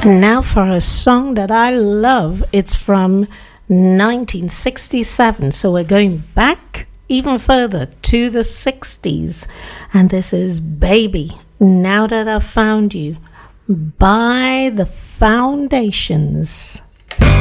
Now for a song that I love. It's from 1967. So we're going back even further to the 60s. And this is Baby, Now That I've Found You by The Foundations.